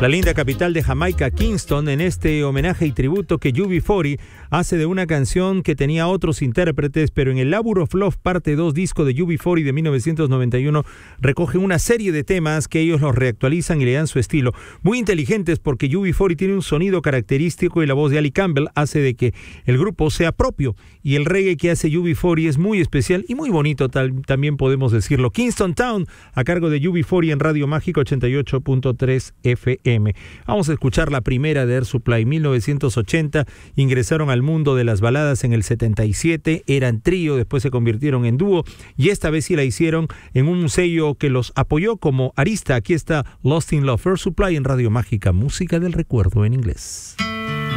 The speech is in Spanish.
La linda capital de Jamaica, Kingston, en este homenaje y tributo que UB40 hace de una canción que tenía otros intérpretes, pero en el Labor of Love parte 2, disco de UB40 de 1991, recoge una serie de temas que ellos los reactualizan y le dan su estilo. Muy inteligentes, porque UB40 tiene un sonido característico y la voz de Ali Campbell hace de que el grupo sea propio, y el reggae que hace UB40 es muy especial y muy bonito, también podemos decirlo. Kingston Town, a cargo de UB40 en Radio Mágica 88.3 FM. Vamos a escuchar la primera de Air Supply. 1980 ingresaron al mundo de las baladas en el 77, eran trío, después se convirtieron en dúo y esta vez sí la hicieron en un sello que los apoyó como arista. Aquí está Lost in Love, Air Supply en Radio Mágica, música del recuerdo en inglés.